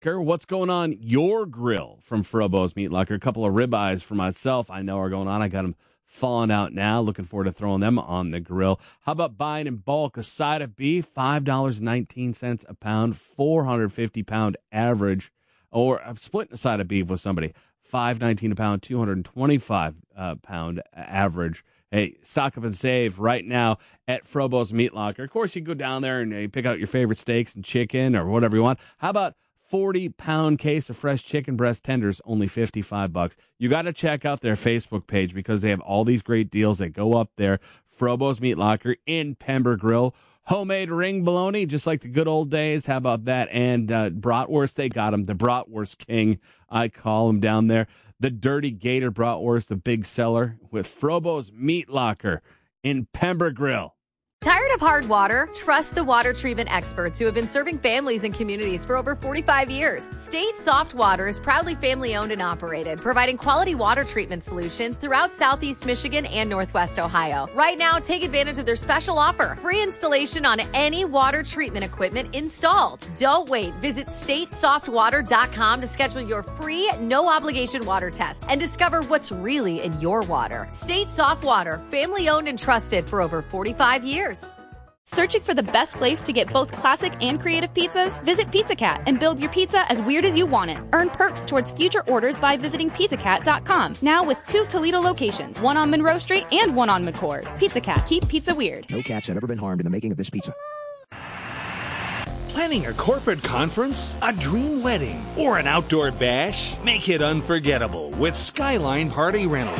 What's going on your grill from Frobo's Meat Locker? A couple of ribeyes for myself I know are going on. I got them thawing out now. Looking forward to throwing them on the grill. How about buying in bulk a side of beef, $5.19 a pound, 450-pound average, or splitting a side of beef with somebody, $5.19 a pound, 225-pound average. Hey, stock up and save right now at Frobo's Meat Locker. Of course, you can go down there and pick out your favorite steaks and chicken or whatever you want. How about 40-pound case of fresh chicken breast tenders, only $55. You got to check out their Facebook page because they have all these great deals that go up there. Frobo's Meat Locker in Pember Grill. Homemade ring bologna, just like the good old days. How about that? And bratwurst, they got them. The bratwurst king, I call him down there. The Dirty Gator bratwurst, the big seller with Frobo's Meat Locker in Pember Grill. Tired of hard water? Trust the water treatment experts who have been serving families and communities for over 45 years. State Soft Water is proudly family-owned and operated, providing quality water treatment solutions throughout Southeast Michigan and Northwest Ohio. Right now, take advantage of their special offer. Free installation on any water treatment equipment installed. Don't wait. Visit statesoftwater.com to schedule your free, no-obligation water test and discover what's really in your water. State Soft Water, family-owned and trusted for over 45 years. Searching for the best place to get both classic and creative pizzas? Visit Pizza Cat and build your pizza as weird as you want it. Earn perks towards future orders by visiting pizzacat.com. Now with 2 Toledo locations, one on Monroe Street and one on McCord. Pizza Cat, keep pizza weird. No cats have ever been harmed in the making of this pizza. Planning a corporate conference, a dream wedding, or an outdoor bash? Make it unforgettable with Skyline Party Rental.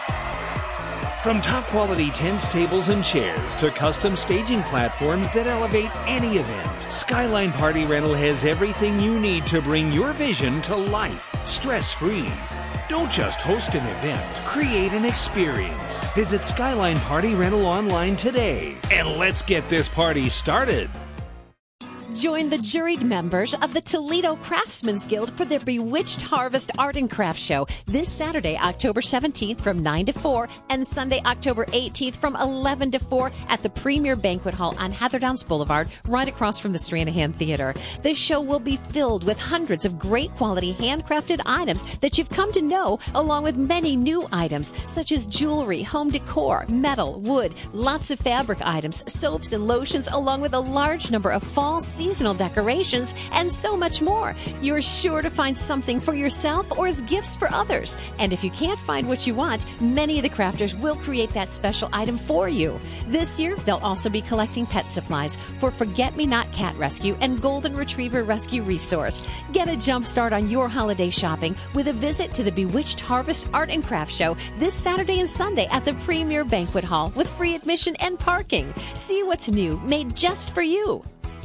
From top-quality tents, tables, and chairs to custom staging platforms that elevate any event, Skyline Party Rental has everything you need to bring your vision to life, stress-free. Don't just host an event, create an experience. Visit Skyline Party Rental online today, and let's get this party started. Join the juried members of the Toledo Craftsmen's Guild for their Bewitched Harvest Art and Craft Show this Saturday, October 17th from 9 to 4 and Sunday, October 18th from 11 to 4 at the Premier Banquet Hall on Heatherdowns Boulevard, right across from the Stranahan Theater. This show will be filled with hundreds of great quality handcrafted items that you've come to know, along with many new items such as jewelry, home decor, metal, wood, lots of fabric items, soaps and lotions, along with a large number of fall seasonal decorations, and so much more. You're sure to find something for yourself or as gifts for others. And if you can't find what you want, many of the crafters will create that special item for you. This year, they'll also be collecting pet supplies for Forget-Me-Not Cat Rescue and Golden Retriever Rescue Resource. Get a jump start on your holiday shopping with a visit to the Bewitched Harvest Art and Craft Show this Saturday and Sunday at the Premier Banquet Hall with free admission and parking. See what's new, made just for you.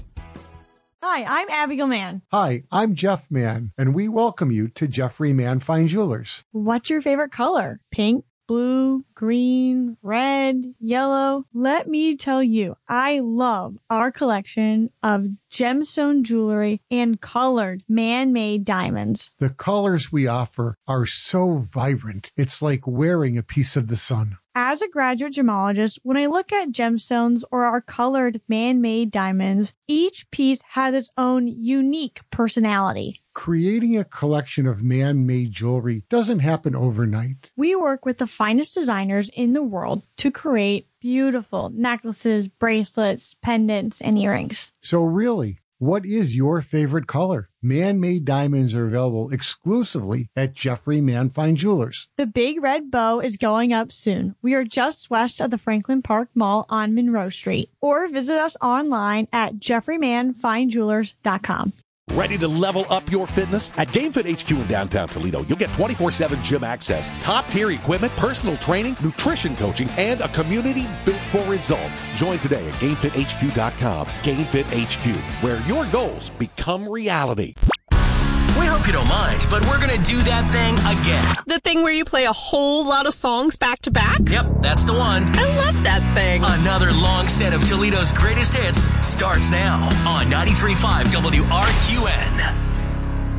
Hi, I'm Abigail Mann. Hi, I'm Jeff Mann, and we welcome you to Jeffrey Mann Fine Jewelers. What's your favorite color? Pink, blue, green, red, yellow? Let me tell you, I love our collection of gemstone jewelry and colored man-made diamonds. The colors we offer are so vibrant, it's like wearing a piece of the sun. As a graduate gemologist, when I look at gemstones or our colored man-made diamonds, each piece has its own unique personality. Creating a collection of man-made jewelry doesn't happen overnight. We work with the finest designers in the world to create beautiful necklaces, bracelets, pendants, and earrings. So really, what is your favorite color? Man-made diamonds are available exclusively at Jeffrey Mann Fine Jewelers. The big red bow is going up soon. We are just west of the Franklin Park Mall on Monroe Street. Or visit us online at jeffreymannfinejewelers.com. Ready to level up your fitness? At GameFit HQ in downtown Toledo, you'll get 24/7 gym access, top-tier equipment, personal training, nutrition coaching, and a community built for results. Join today at GameFitHQ.com. GameFit HQ, where your goals become reality. We hope you don't mind, but we're going to do that thing again. The thing where you play a whole lot of songs back to back? Yep, that's the one. I love that thing. Another long set of Toledo's greatest hits starts now on 93.5 WRQN.